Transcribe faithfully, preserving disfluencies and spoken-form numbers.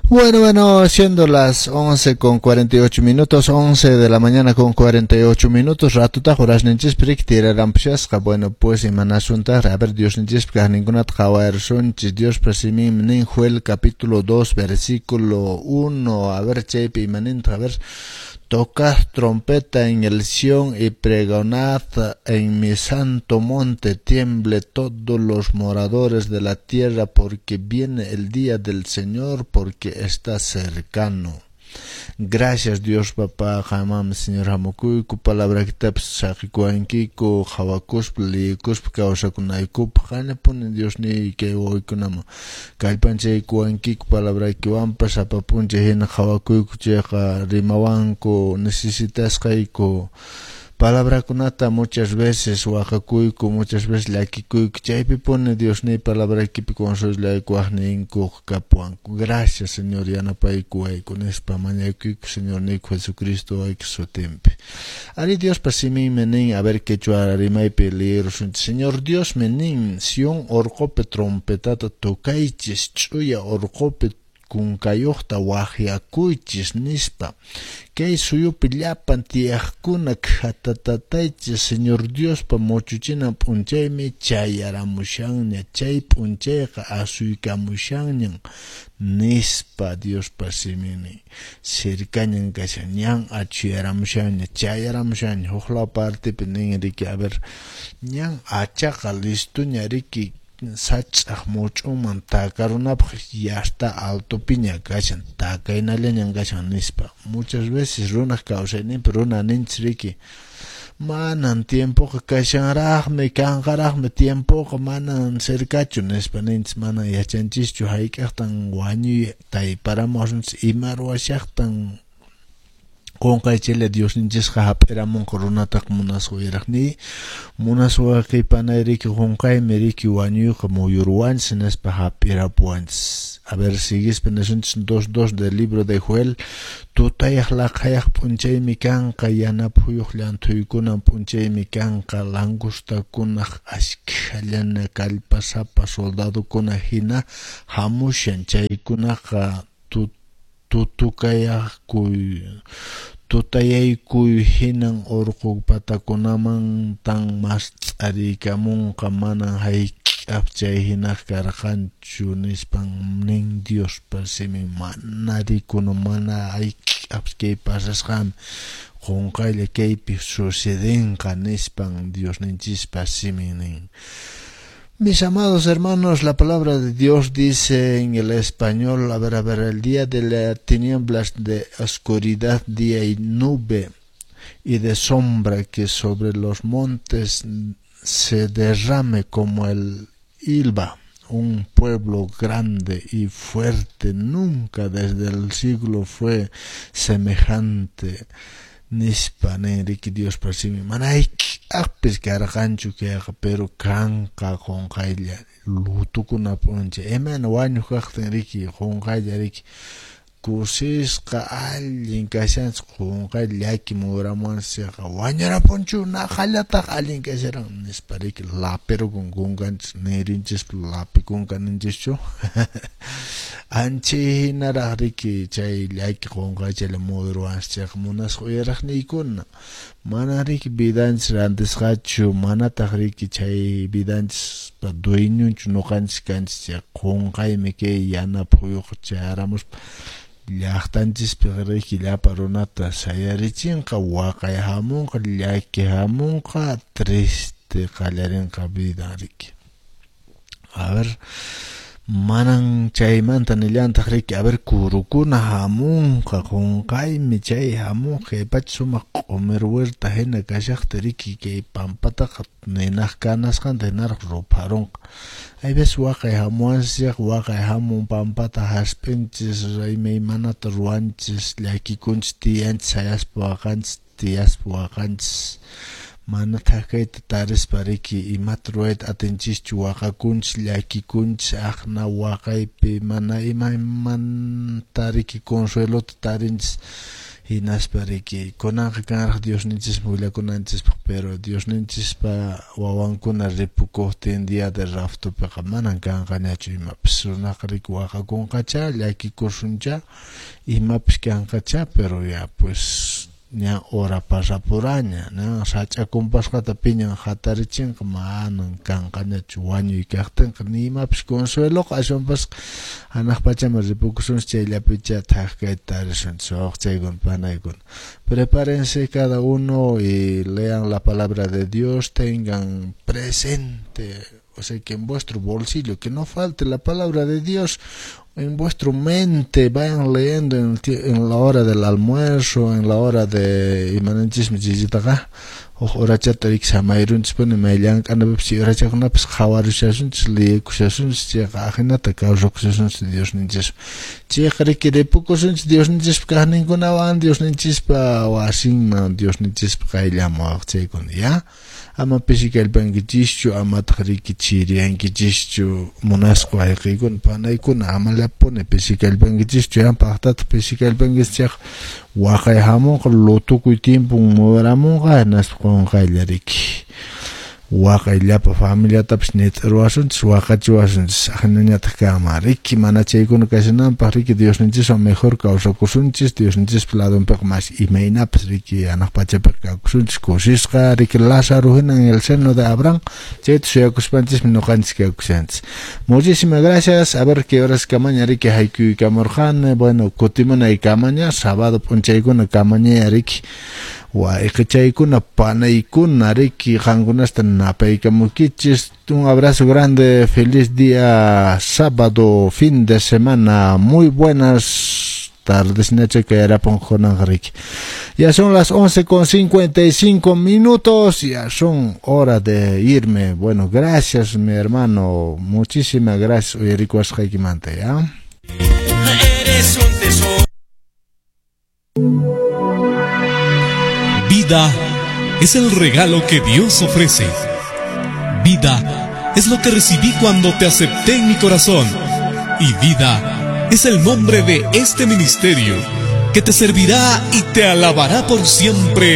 Bueno, bueno, siendo las once con cuarenta y ocho minutos, once de la mañana con cuarenta y ocho minutos, ratuta horas ninchis prik tira rampshas, bueno, pues y manasunta, a ver, Dios ninchis prik ninguna tjawaerson, Dios presimi mnin juel capítulo dos, versículo uno, a ver, chepi manin, a ver, tocad trompeta en el Sión y pregonad en mi santo monte, tiemble todos los moradores de la tierra, porque viene el día del Señor, porque está cercano. Gracias Dios Papá, Hamam Señor Hamukuy, ku palabra kitab sakikuanki, ku hawakusp likusp kausakunaikup, hanepun Dios ni que hoy kunamo. Kalpanche kuanki, ku palabra kiwampas apapunche hin hawakuy kucheja rimawanko necesitas kaiko. Palabra kunata muchas veces oaxacuico, muchas veces la kikuico, chaypi pone Dios ni palabra kipi con sus la cuajni inco capuanco. Gracias Señor, ya no pa ikuay con espa mañacuico, Señor Nico Jesucristo, ay que su tempe. Ari Dios pa si mi menin, a ver que chuarimay peligro, Señor Dios menin, sion orcope trompetata tocaichis, chuya orcope kun kayuqta wahyakuychis nispa kay suyupi llapan tiyaqkunak hatatataychis Señor Diospa mochuchinan p'unchaymi chayaramushanña chay p'unchayqa asuykamushanñan nispa Diospa simini sirkañan kashan ñan achuyaramushanña chayaramushanña hukla partipi nin riki a ver ñan achaqa listuña riki sach'aq much'uman takarunapaq yasta altopiña kashan takaynalañan kashan nispa muchas veces runaq kawsayninpi runa ninchis riki manan tiempoqa kashanraqmi kanqaraqmi tiempoqa manan cercachu nispa ninchis mana yachanchischu hayk'aqtan wañuytay paramusninchis ima ruwashaqtan Konqay chile Dios ninchis hap'iramun runataq munasqayraqni munasqaypanay riki konqay meriki wañuyqa muyurwanchis nispa hap'irapuwanchis. A ver, sigispa nesunchis dos dos del libro de Joel, tutayaq laqayaq p'unchaymi kanqa yanapuyuq llantuykunan p'unchaymi kanqa langustakunaq ashkhallana kallpasapa soldadukuna hina hamushan chaykunaqa tut tutukayaqkuy tutayaykuy hinan urqu patakunaman tan mas t'ariykamunqa manan hayk'ap chay hinaq karqanchu nispan nin Dios pasimi mana rikuna mana hayk'ap kay pasasqami qunqaylla kaypi sucedenqa nispan Dios ninchis pasimi nin. Mis amados hermanos, la palabra de Dios dice en el español, a ver, a ver, el día de las tinieblas de oscuridad, día y nube y de sombra que sobre los montes se derrame como el Ilba, un pueblo grande y fuerte, nunca desde el siglo fue semejante. Nispa nenriki Dios pasimi manayki apis karqanchu kayqa pero kanqa qunqaylla lutukuna p'uncha imana wañuq kaqtin riki qunqaylla riki kusisqa allin kashanchis qunqay llaki muramunsiqa wañurapunchu naqallataq allin kasharan nispa riki lapirukun kunkanchis nirinchis lapikunkaninchuschu anchi hinaraq riki chay llaki qunqaychala muruwanchis munasqayraqniykuna mana riki vidanchis rantisqachu manataq riki chay vidanchis dueñunchu nuqanchis kanchis qunqaymi kay yanapuyuq chayaramuspa llaqtanchispi riki llapa runata sayarichinqa waqay hamunqa llaki hamunqa triste qallarinqa vida riki. A ver, manan chaymanta nillantaq riki a ver kurukuna hamunqa qunqaymi chay hamunqa kaypacha sumaq q'umir huerta hina kashaqta riki kay pampataqa ninaq kanasqanta hinaraq ruparunqa. Hay veces waqay hamuanchis waqay hamun pampata hasp'inchis imaymanata ruwanchis llakikunchis tiyanchis sayaspa waqanchis tiyaspa waqanchis mana thakayta tarispa riki imata ruwayta atinchischu waqakunchis llakikunchis aqna waqaypi mana imaymanta riki consuelota tarinchis hinaspariki kunanqa kanaraq Dios ninchis willakunanchispaq pero Dios ninchispa wawankuna ripukuqtin día de raftupiqa manan kanqañachu imapis runaqa riki waqakunqacha llakikursuncha imapis kanqacha pero ya pues ña hora pasapuraña ña sach'akumpasqata piñan hatarichinqa manan kanqañachu wañuykaqtinqa nimapis consueloqa ashwanpas hanaq pachama ripukusunchis chayllapicha thaqkayta tarisunchis wawqchaykuna panaykuna. Prepárense cada uno y lean la palabra de Dios, tengan presente, o sea que en vuestro bolsillo que no falte la palabra de Dios, en vuestra mente, vayan leyendo en, en la hora del almuerzo, en la hora de imananchis mijijitaqa orachata riksamayrunchispa pone mayllanqa anapipis orachakunapis qhawarushashunchis liyekushashunchis chayqa ajinata kawsakushashunchis Dios ninchis chayqa riki ripukusunchis Dios ninchispa kaqninkunawan Dios ninchispa wasinman Dios ninchispa qayllamuwaq chaykuna ya ama pisikallpankichischu amataq riki chiriyankichischu munasqa wayqiykuna panaykuna amallapuni pisikallpankichischu ya paqtataq pisikallpankichisqa waqay hamunqa lutukuy tiempun muwaramunqa nasqunqaylla riki waqayllapa familiatapish nit'ruwasunchis waqachiwasunchis ajinañataq kama riki mana chaykuna kashananpaq riki Dios ninchiswan mejor kawsakusunchis Dios ninchispa ladunpiqa mas imaynapis riki hanaq pachapiqa kawkusunchis kusisqa riki Lázaro hina en el seno de Abraham chayta suyakushpanchismi nuqanchis kawkushanchis. Muchísimas gracias. A ver qué horas kamaña riki haykuykamurqani bueno kutimunay kamaña sábado p'unchaykuna kamaña riki wa iqichaykuna panaykuna riki qankunasta napaykamunkichis. Un abrazo grande, feliz día sábado, fin de semana, muy buenas tardes, noche que era ponjonan riki. Ya son las once con cincuenta y cinco minutos, ya son hora de irme. Bueno, gracias mi hermano, muchísimas gracias. Oye, rico es Jaikimante, ¿ya? Eres un tesoro. Vida es el regalo que Dios ofrece. Vida es lo que recibí cuando te acepté en mi corazón. Y vida es el nombre de este ministerio que te servirá y te alabará por siempre.